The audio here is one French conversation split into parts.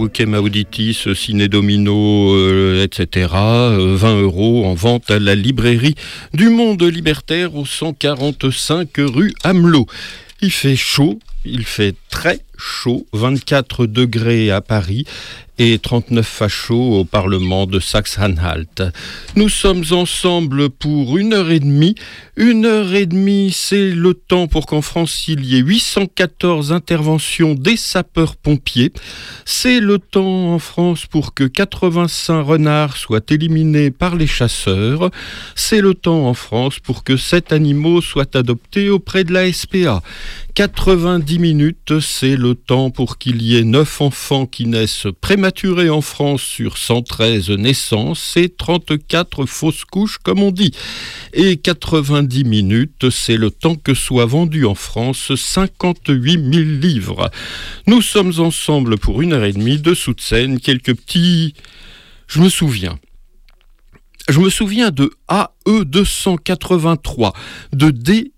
Quem Auditis, Ciné Domino, etc. 20 € en vente à la librairie du Monde Libertaire au 145 rue Amelot. Il fait chaud, il fait très chaud, 24 degrés à Paris et 39 fachos au Parlement de Saxe-Anhalt. Nous sommes ensemble pour 1h30. 1h30, c'est le temps pour qu'en France, il y ait 814 interventions des sapeurs-pompiers. C'est le temps en France pour que 85 renards soient éliminés par les chasseurs. C'est le temps en France pour que 7 animaux soient adoptés auprès de la SPA. 90 minutes, c'est le temps pour qu'il y ait 9 enfants qui naissent prématurés en France sur 113 naissances et 34 fausses couches, comme on dit. Et 90 minutes, c'est le temps que soient vendus en France 58 000 livres. Nous sommes ensemble pour 1h30, dessous de scène, quelques petits... Je me souviens de AE 283, de DI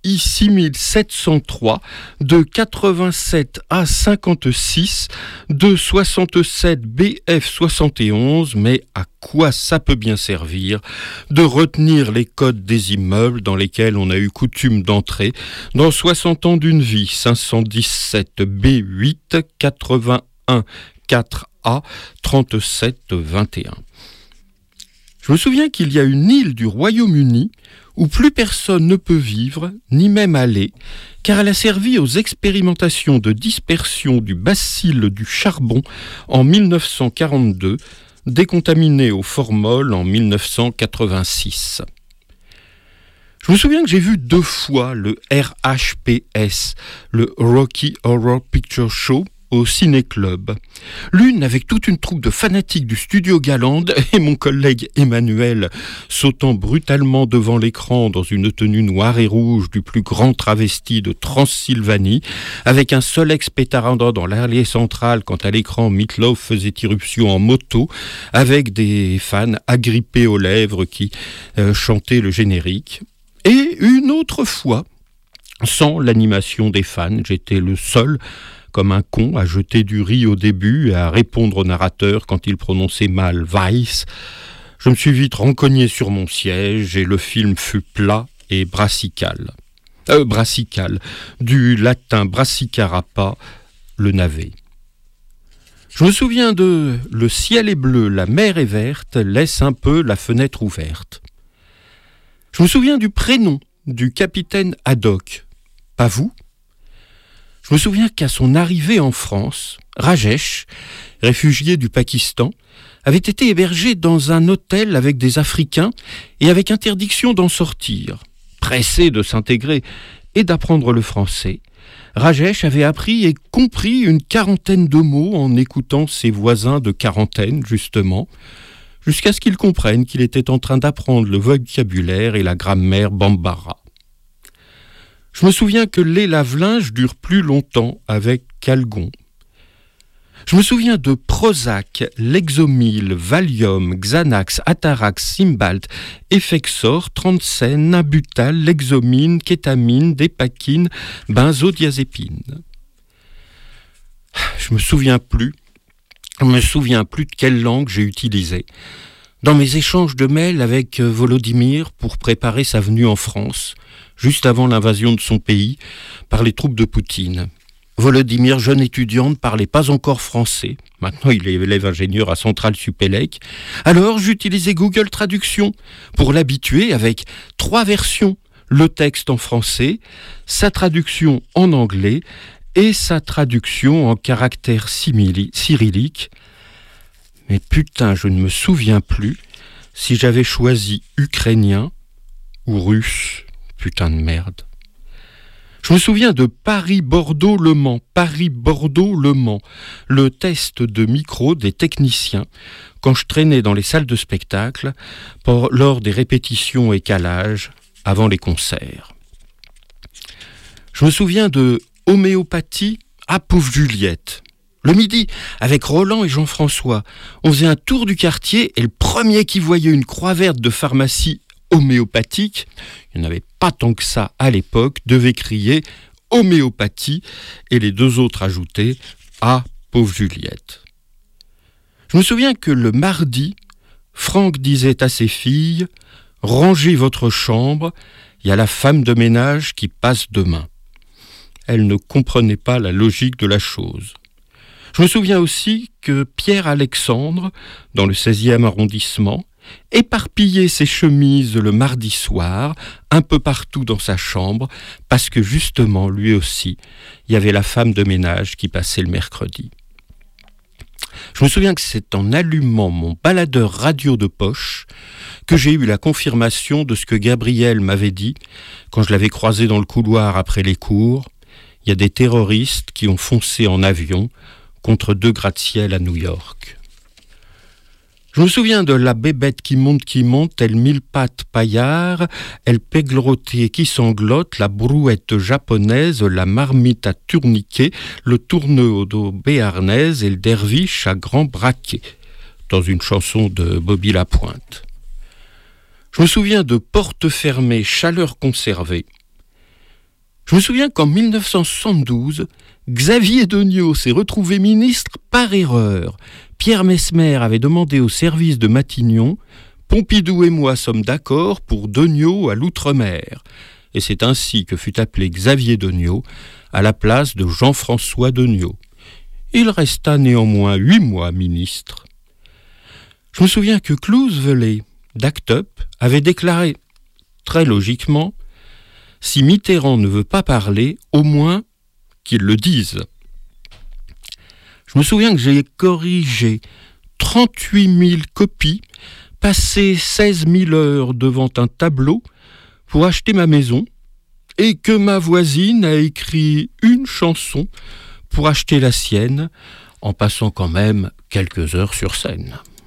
6703, de 87 A 56, de 67 BF 71, mais à quoi ça peut bien servir de retenir les codes des immeubles dans lesquels on a eu coutume d'entrer dans 60 ans d'une vie, 517 B8 81 4A 37 21. Je me souviens qu'il y a une île du Royaume-Uni où plus personne ne peut vivre, ni même aller, car elle a servi aux expérimentations de dispersion du bacille du charbon en 1942, décontaminé au formol en 1986. Je me souviens que j'ai vu 2 fois le RHPS, le Rocky Horror Picture Show, au Ciné-Club. L'une avec toute une troupe de fanatiques du studio Galande et mon collègue Emmanuel sautant brutalement devant l'écran dans une tenue noire et rouge du plus grand travesti de Transylvanie, avec un seul ex-pétarandant dans l'allée centrale quand à l'écran Meatloaf faisait irruption en moto, avec des fans agrippés aux lèvres qui chantaient le générique. Et une autre fois, sans l'animation des fans, j'étais le seul comme un con à jeter du riz au début et à répondre au narrateur quand il prononçait mal Weiss. Je me suis vite rencogné sur mon siège et le film fut plat et brassical. Brassical, du latin brassicarapa, le navet. Je me souviens de « Le ciel est bleu, la mer est verte, laisse un peu la fenêtre ouverte ». Je me souviens du prénom du capitaine Haddock. Pas vous ? Je me souviens qu'à son arrivée en France, Rajesh, réfugié du Pakistan, avait été hébergé dans un hôtel avec des Africains et avec interdiction d'en sortir. Pressé de s'intégrer et d'apprendre le français, Rajesh avait appris et compris une quarantaine de mots en écoutant ses voisins de quarantaine, justement, jusqu'à ce qu'il comprenne qu'il était en train d'apprendre le vocabulaire et la grammaire bambara. Je me souviens que les lave-linges durent plus longtemps avec Calgon. Je me souviens de Prozac, Lexomil, Valium, Xanax, Atarax, Symbalt, Effexor, Transcène, Nabutal, Lexomine, Kétamine, Dépakine, Benzodiazépine. Je me souviens plus de quelle langue j'ai utilisée. Dans mes échanges de mails avec Volodymyr pour préparer sa venue en France, juste avant l'invasion de son pays, par les troupes de Poutine. Volodymyr, jeune étudiant, ne parlait pas encore français. Maintenant, il est élève ingénieur à Centrale Supélec. Alors, j'utilisais Google Traduction pour l'habituer avec 3 versions. Le texte en français, sa traduction en anglais et sa traduction en caractères cyrilliques. Mais putain, je ne me souviens plus si j'avais choisi ukrainien ou russe. Putain de merde. Je me souviens de Paris-Bordeaux-Le Mans, Paris-Bordeaux-Le Mans, le test de micro des techniciens quand je traînais dans les salles de spectacle lors des répétitions et calages avant les concerts. Je me souviens de homéopathie à Pauvre Juliette. Le midi, avec Roland et Jean-François, on faisait un tour du quartier et le premier qui voyait une croix verte de pharmacie homéopathique, il n'y en avait pas tant que ça à l'époque, devait crier homéopathie et les 2 autres ajoutaient à Pauvre Juliette. Je me souviens que le mardi, Franck disait à ses filles « Rangez votre chambre, il y a la femme de ménage qui passe demain ». Elle ne comprenait pas la logique de la chose. Je me souviens aussi que Pierre-Alexandre, dans le 16e arrondissement, éparpillait ses chemises le mardi soir, un peu partout dans sa chambre, parce que justement, lui aussi, il y avait la femme de ménage qui passait le mercredi. Je me souviens que c'est en allumant mon baladeur radio de poche que j'ai eu la confirmation de ce que Gabriel m'avait dit quand je l'avais croisé dans le couloir après les cours. Il y a des terroristes qui ont foncé en avion contre 2 gratte-ciel à New York. Je me souviens de la bébête qui monte, elle 1000 pattes paillard, elle pègleroté qui sanglote, la brouette japonaise, la marmite à tourniquet, le tourneau béarnaise et le derviche à grand braquet, dans une chanson de Bobby Lapointe. Je me souviens de porte fermée, chaleur conservée. Je me souviens qu'en 1972, Xavier Degnaud s'est retrouvé ministre par erreur. Pierre Messmer avait demandé au service de Matignon « Pompidou et moi sommes d'accord pour Degnaud à l'outre-mer ». Et c'est ainsi que fut appelé Xavier Degnaud à la place de Jean-François Degnaud. Il resta néanmoins 8 mois ministre. Je me souviens que Clouzevellé, d'Act Up, avait déclaré, très logiquement, « Si Mitterrand ne veut pas parler, au moins qu'il le dise ». Je me souviens que j'ai corrigé 38 000 copies, passé 16 000 heures devant un tableau pour acheter ma maison et que ma voisine a écrit une chanson pour acheter la sienne en passant quand même quelques heures sur scène.